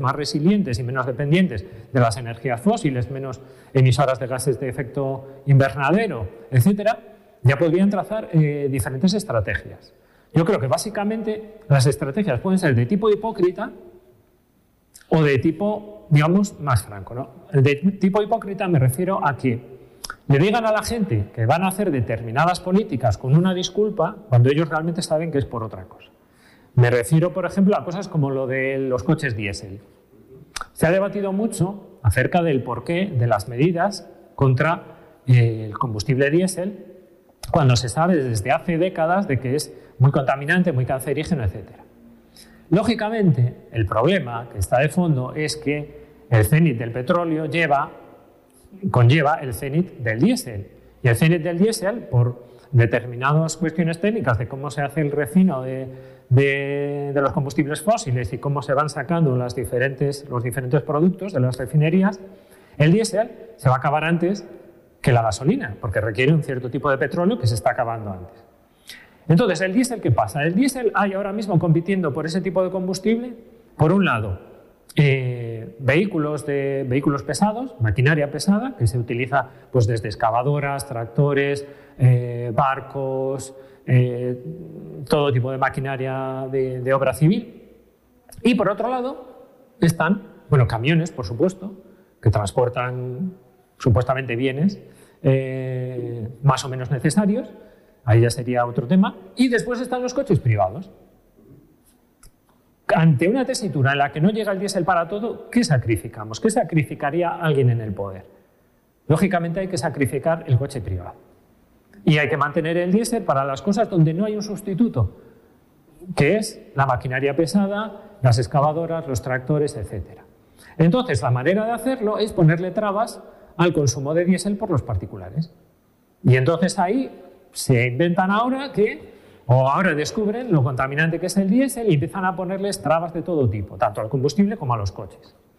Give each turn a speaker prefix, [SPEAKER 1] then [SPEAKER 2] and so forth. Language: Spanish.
[SPEAKER 1] más resilientes y menos dependientes de las energías fósiles, menos emisoras de gases de efecto invernadero, etcétera, ya podrían trazar diferentes estrategias. Yo creo que básicamente las estrategias pueden ser de tipo hipócrita o de tipo, digamos, más franco, ¿no? El de tipo hipócrita me refiero a que le digan a la gente que van a hacer determinadas políticas con una disculpa cuando ellos realmente saben que es por otra cosa. Me refiero, por ejemplo, a cosas como lo de los coches diésel. Se ha debatido mucho acerca del porqué de las medidas contra el combustible diésel, cuando se sabe desde hace décadas de que es muy contaminante, muy cancerígeno, etc. Lógicamente, el problema que está de fondo es que el cenit del petróleo conlleva el cenit del diésel. Y el cenit del diésel, por determinadas cuestiones técnicas de cómo se hace el refino de los combustibles fósiles y cómo se van sacando los diferentes productos de las refinerías, el diésel se va a acabar antes que la gasolina, porque requiere un cierto tipo de petróleo que se está acabando antes. Entonces, ¿el diésel qué pasa? El diésel hay ahora mismo compitiendo por ese tipo de combustible, por un lado, vehículos pesados, maquinaria pesada, que se utiliza pues, desde excavadoras, tractores, barcos, todo tipo de maquinaria de obra civil. Y por otro lado están, bueno, camiones, por supuesto, que transportan supuestamente bienes más o menos necesarios, ahí ya sería otro tema. Y después están los coches privados. Ante una tesitura en la que no llega el diésel para todo, ¿qué sacrificamos? ¿Qué sacrificaría alguien en el poder? Lógicamente hay que sacrificar el coche privado. Y hay que mantener el diésel para las cosas donde no hay un sustituto, que es la maquinaria pesada, las excavadoras, los tractores, etc. Entonces, la manera de hacerlo es ponerle trabas al consumo de diésel por los particulares. Y entonces ahí se inventan ahora descubren lo contaminante que es el diésel y empiezan a ponerles trabas de todo tipo, tanto al combustible como a los coches.